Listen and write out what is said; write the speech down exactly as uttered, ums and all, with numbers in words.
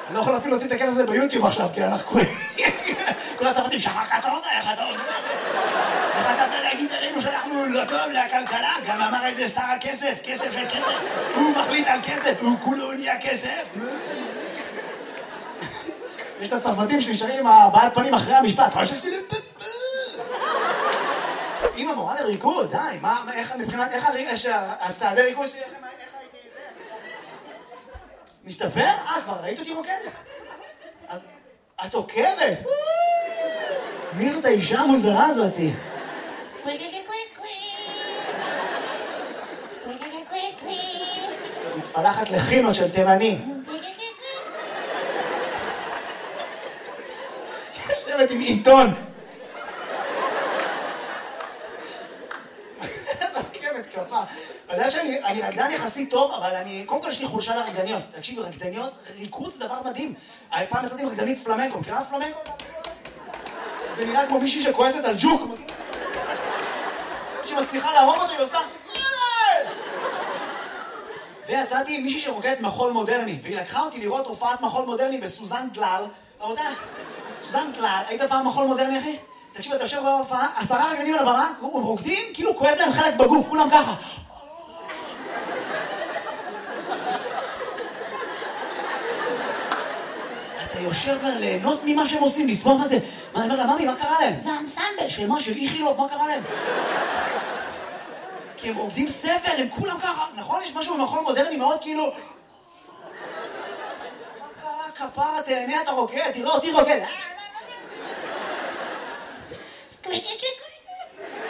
אני לא יכול אפילו להוציא את הקטע הזה ביוטיוב עכשיו, כי אנחנו כל הצרפתים, שחר קטורזה, איך אתה אומר? איך אתה בא להגיד עלינו שאנחנו לא טוב לכלכלה? גם אמר איזה שר הכסף, כסף של כסף. הוא מחליט על כסף, הוא כולו נהיה כסף. יש את הצרפתים שנשארים עם הבעלת פנים אחרי המשפט. אמא מורה לריקוד, די, מה, איך, מבחינת, איך הצעדי ריקוד שלי, איך הייתי זה? משתפר? אה, כבר ראית אותי רוקדת? אז את עוקבת? מי זאת האישה המוזרה הזאתי? מתפלחת לחינות של תימנים. יושבת עם עיתון. כפה. אני יודע שאני רקדן יחסית טוב, אבל אני... קודם כל יש לי חולשה לרקדניות. תקשיבו, רקדניות, ריקוד זה דבר מדהים. פעם יצאתי עם רקדנית פלמנקו. מכירה פלמנקו? זה נראה כמו מישהי שכועסת על ג'וק. שמצליחה להרוג אותו, היא עושה... ויצאתי עם מישהי שרוקדת מחול מודרני, והיא לקחה אותי לראות הופעת מחול מודרני בסוזן גלל. רבותיי, סוזן גלל, היית פעם מחול מודרני, אחי? תקשיב, אתה יושב בהופעה, עשרה רקדנים על הבמה, רוקדים, כאילו כואב להם חלק בגוף, כולם ככה. אתה יושב ליהנות ממה שהם עושים, לסבול מה זה. מה, אני אומר לה, ממי, מה קרה להם? זה האנסמבל של מה, של איכילוב, מה קרה להם? כי הם רוקדים סבל, הם כולם ככה. נכון? יש משהו במחול מודרני מאוד כאילו... מה קרה, כפרה, תהנה, אתה רוקד, תראה אותי רוקד.